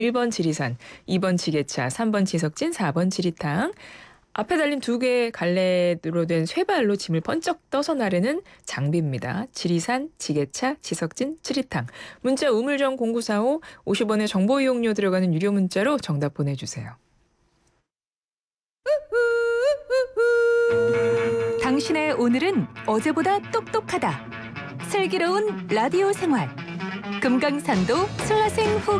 1번 지리산, 2번 지게차, 3번 지석진, 4번 지리탕. 앞에 달린 두 개의 갈래로 된 쇠발로 짐을 번쩍 떠서 나르는 장비입니다. 지리산, 지게차, 지석진, 지리탕. 문자 우물정 0945 50원의 정보 이용료 들어가는 유료 문자로 정답 보내주세요. 당신의 오늘은 어제보다 똑똑하다. 슬기로운 라디오 생활. 금강산도 솔라생 후